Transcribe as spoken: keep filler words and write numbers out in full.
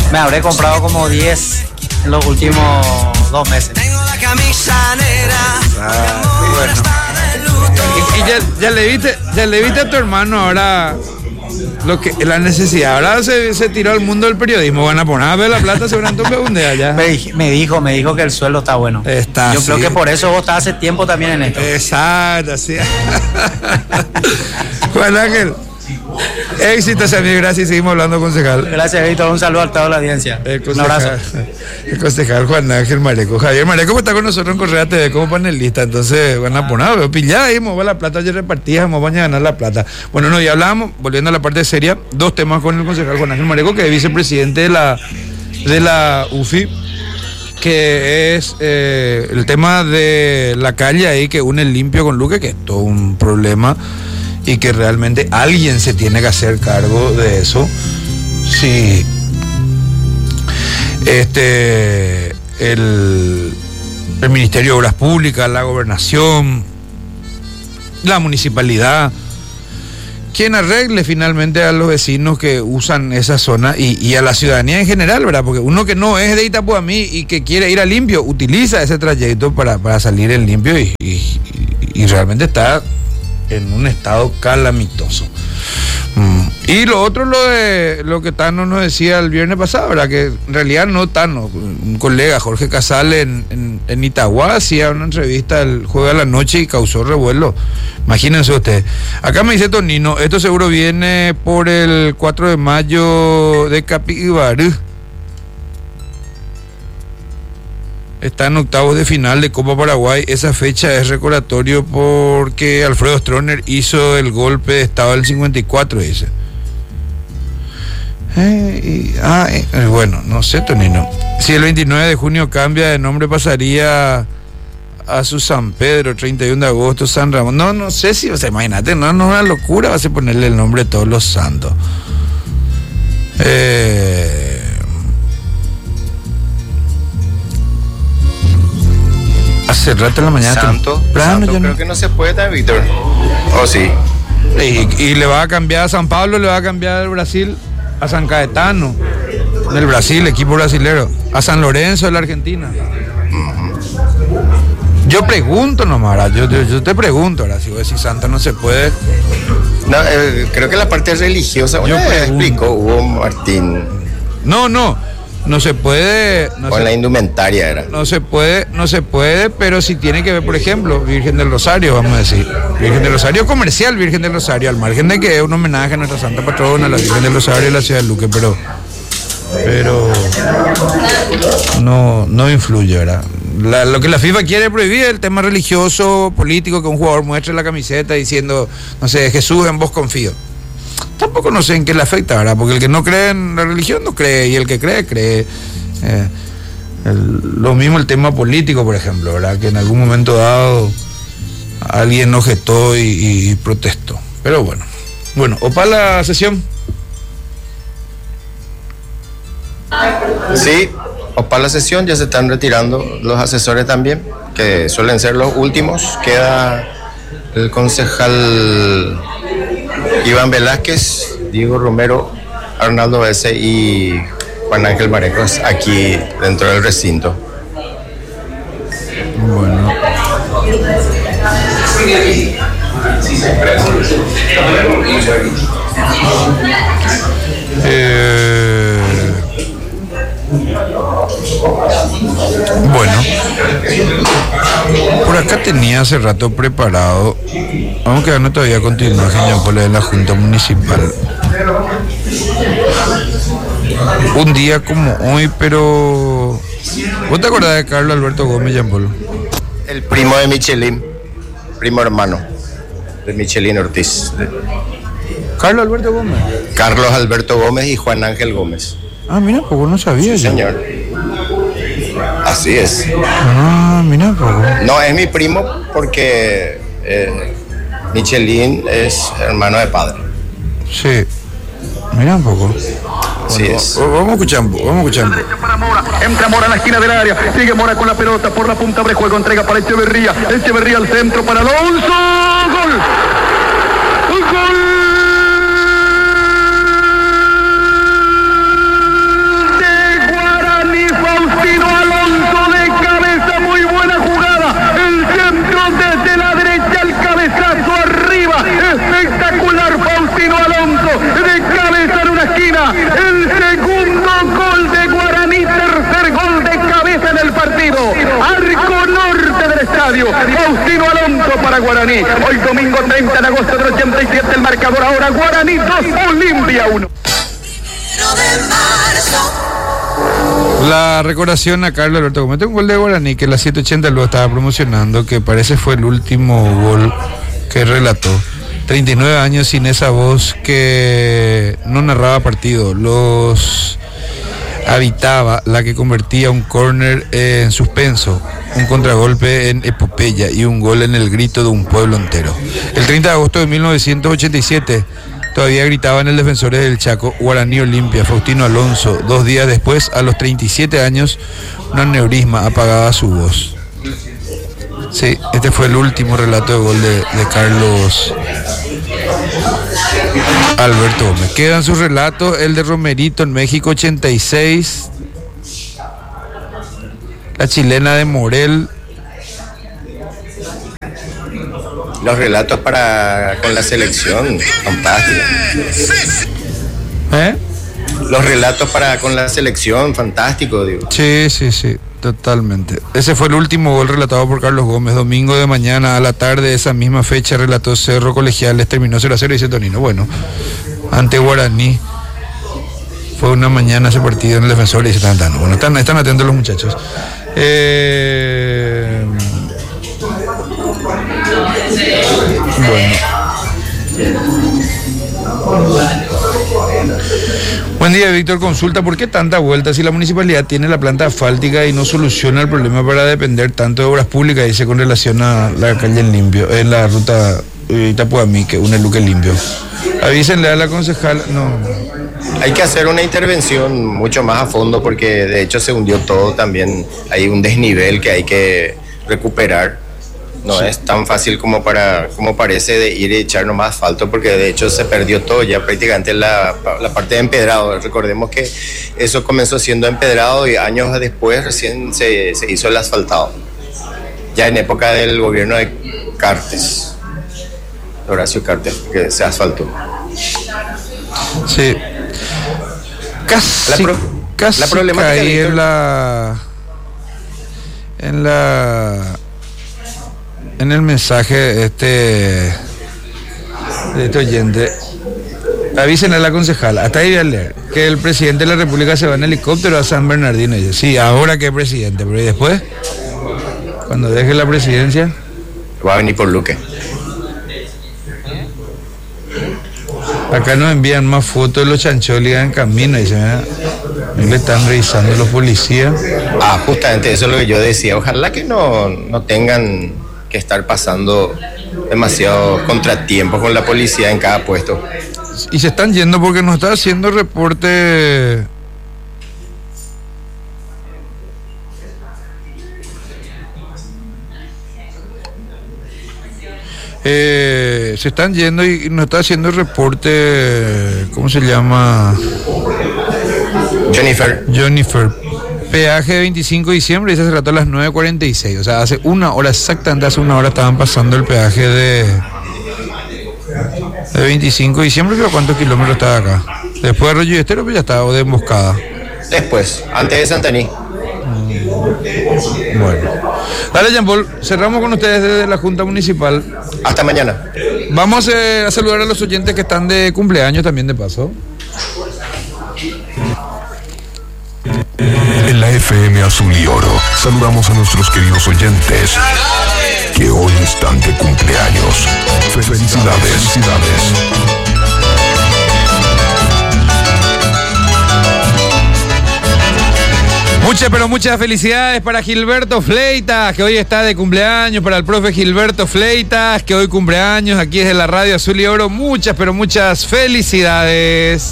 me habré comprado como diez en los últimos dos meses. Ah, bueno. Y, y ya, ya le viste, ya le viste a tu hermano ahora lo que la necesidad. Ahora se, se tiró al mundo del periodismo. Van a poner a ver la plata seguramente un día ya. Me, me dijo, me dijo que el sueldo está bueno. Está, Yo sí. creo que por eso vos estás hace tiempo también en esto. Exacto, sí. Juan Ángel, éxitos, amigo. Gracias. Seguimos hablando, concejal. Gracias, Víctor. Un saludo a toda la audiencia. El Un abrazo. El concejal Juan Ángel Mareco. Javier Mareco está con nosotros en Correa T V como panelista. Entonces, van a poner, pillada ahí, mover la plata, ya repartíamos, van a ganar la plata. Bueno, no, ya hablábamos, volviendo a la parte seria, dos temas con el concejal Juan Ángel Mareco, que es vicepresidente de la, de la U F I, que es eh, el tema de la calle ahí que une el Limpio con Luque, que es todo un problema y que realmente alguien se tiene que hacer cargo de eso. Sí. Este, el, el Ministerio de Obras Públicas, la Gobernación, la Municipalidad, quien arregle finalmente a los vecinos que usan esa zona y, y a la ciudadanía en general, ¿verdad? Porque uno que no es de Itapuamí y que quiere ir a Limpio, utiliza ese trayecto para, para salir en Limpio y, y, y realmente está en un estado calamitoso. Mm. Y lo otro, lo de lo que Tano nos decía el viernes pasado, ¿verdad? Que en realidad no Tano, un colega, Jorge Casal, en, en, en Itagua, hacía una entrevista el jueves a la noche y causó revuelo. Imagínense ustedes. Acá me dice Tonino, esto seguro viene por el cuatro de mayo de Capibarú. Está en octavos de final de Copa Paraguay. Esa fecha es recordatorio porque Alfredo Stroessner hizo el golpe de estado del cincuenta y cuatro, dice. Eh, y, ah, eh, bueno, no sé, Tonino. Si el veintinueve de junio cambia de nombre, pasaría a su San Pedro, treinta y uno de agosto, San Ramón. No, no sé si, o sea, imagínate, no, no es una locura, vas a ponerle el nombre de todos los santos. Eh... Hace rato en la mañana. Santo, plano, Santo creo no. que no se puede, Víctor. ¿O sí? Y, y le va a cambiar a San Pablo, le va a cambiar el Brasil a San Caetano, del Brasil, equipo brasilero, a San Lorenzo de la Argentina. Uh-huh. Yo pregunto nomás, yo, yo, yo te pregunto, ahora si vos decís Santa no se puede. No, eh, creo que la parte religiosa, yo bueno, explicó Hugo Martín. No, no. No se puede. No Con se, la indumentaria era. No se puede, no se puede, pero si tiene que ver, por ejemplo, Virgen del Rosario, vamos a decir. Virgen del Rosario comercial, Virgen del Rosario, al margen de que es un homenaje a nuestra santa patrona, la Virgen del Rosario de la ciudad de Luque, pero. Pero. No, no influye, ¿verdad? La, lo que la FIFA quiere prohibir es el tema religioso, político, que un jugador muestre la camiseta diciendo, no sé, Jesús, en vos confío. Tampoco no sé en qué le afecta, ¿verdad? Porque el que no cree en la religión no cree, y el que cree, cree. Eh, el, lo mismo el tema político, por ejemplo, ¿verdad? Que en algún momento dado alguien objetó y, y protestó. Pero bueno. Bueno, ¿o para la sesión? Sí, o para la sesión ya se están retirando los asesores también, que suelen ser los últimos. Queda el concejal Iván Velázquez, Diego Romero, Arnaldo Bese y Juan Ángel Marecos aquí dentro del recinto. Bueno. Eh, bueno, por acá tenía hace rato preparado, aunque no todavía continúa Jean Paul de la Junta Municipal. Un día como hoy, pero ¿vos te acordás de Carlos Alberto Gómez, Jean Paul? El primo de Michelin, primo hermano de Michelin Ortiz. Carlos Alberto Gómez. Carlos Alberto Gómez y Juan Ángel Gómez. Ah, mira, poco no sabía. Sí, señor. Así es. Ah, mira, poco. No, es mi primo porque eh, Michelin es hermano de padre. Sí. Mira un poco. Así bueno, es. Vamos a escuchar, vamos a escuchar. Para Mora, entra Mora en la esquina del área, sigue Mora con la pelota por la punta de juego, entrega para Echeverría, Echeverría al centro para Alonso, gol, gol de para Guaraní. Hoy domingo treinta de agosto del ochenta y siete, el marcador ahora Guaraní dos, Olimpia uno. La recordación a Carlos Alberto Gómez, un gol de Guaraní que la siete ochenta lo estaba promocionando, que parece fue el último gol que relató. treinta y nueve años sin esa voz que no narraba partido, los habitaba, la que convertía un córner en suspenso, un contragolpe en epopeya y un gol en el grito de un pueblo entero. El treinta de agosto de mil novecientos ochenta y siete todavía gritaban el defensor del Chaco, Guaraní Olimpia, Faustino Alonso. Dos días después, a los treinta y siete años, un aneurisma apagaba su voz. Sí, este fue el último relato de gol de, de Carlos Alberto Gómez. Quedan sus relatos, el de Romerito en México ochenta y seis, la chilena de Morel. Los relatos para con la selección, fantástico. ¿Eh? Los relatos para con la selección, fantástico, digo. Sí, sí, sí, totalmente. Ese fue el último gol relatado por Carlos Gómez. Domingo de mañana a la tarde, esa misma fecha, relató Cerro Colegiales, terminó cero a cero, dice Tonino. Bueno, ante Guaraní. Fue una mañana ese partido en el defensor y dice tan, tan. Bueno, están, están atentos los muchachos. Eh... Bueno. Buen día, Víctor. Consulta, ¿por qué tanta vuelta si la municipalidad tiene la planta asfáltica y no soluciona el problema para depender tanto de obras públicas? Dice con relación a la calle en limpio, en la ruta Itapuamí, que une Luque limpio. Avísenle a la concejal. No. Hay que hacer una intervención mucho más a fondo porque de hecho se hundió todo también. Hay un desnivel que hay que recuperar. No sí. Es tan fácil como para como parece de ir y echar nomás asfalto, porque de hecho se perdió todo ya prácticamente la, la parte de empedrado. Recordemos que eso comenzó siendo empedrado y años después recién se, se hizo el asfaltado. Ya en época del gobierno de Cartes, Horacio Cartes, que se asfaltó. Sí. Casi, la, pro, casi la problemática caí de en la en la en el mensaje este de este oyente. Avisen a la concejala, hasta ahí voy a leer, que el presidente de la República se va en helicóptero a San Bernardino. Y yo, sí, ahora que es presidente, pero ¿y después? Cuando deje la presidencia va a venir por Luque. Acá nos envían más fotos de los chancholigas en camino y se le están revisando los policías. Ah, justamente eso es lo que yo decía. Ojalá que no, no tengan que estar pasando demasiado contratiempos con la policía en cada puesto. Y se están yendo porque nos está haciendo reporte. Eh, se están yendo y nos está haciendo reporte. ¿Cómo se llama? Jennifer. Jennifer. Peaje de veinticinco de diciembre y se trató a las nueve cuarenta y seis. O sea, hace una hora, exactamente hace una hora estaban pasando el peaje de, de veinticinco de diciembre. Pero ¿cuántos kilómetros está de acá? Después de Arroyo y Estero, pues ya está, o de Emboscada. Después, antes de Santaní. Bueno. Dale, Jean Paul, cerramos con ustedes desde la Junta Municipal. Hasta mañana. Vamos eh, a saludar a los oyentes que están de cumpleaños también de paso. En la F M Azul y Oro saludamos a nuestros queridos oyentes que hoy están de cumpleaños. Felicidades, felicidades. Muchas, pero muchas felicidades para Gilberto Fleitas, que hoy está de cumpleaños, para el profe Gilberto Fleitas, que hoy cumpleaños aquí desde la Radio Azul y Oro. Muchas, pero muchas felicidades.